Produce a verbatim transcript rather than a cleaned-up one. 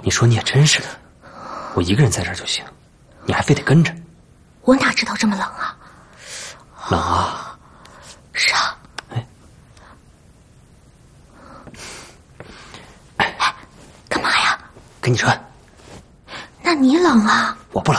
你说你也真是的，我一个人在这儿就行，你还非得跟着。 我哪知道这么冷啊？ 冷啊！ 是啊。 哎， 哎，干嘛呀？ 给你穿。 那你冷啊？ 我不冷。